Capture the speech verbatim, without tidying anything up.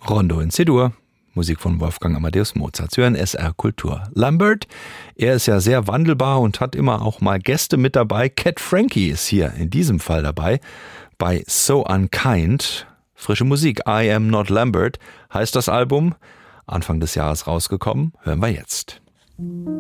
Rondo in C-Dur, Musik von Wolfgang Amadeus Mozart, zu hören S R Kultur. Lambert, er ist ja sehr wandelbar und hat immer auch mal Gäste mit dabei. Cat Frankie ist hier in diesem Fall dabei bei So Unkind. Frische Musik, I Am Not Lambert heißt das Album, Anfang des Jahres rausgekommen. Hören wir jetzt.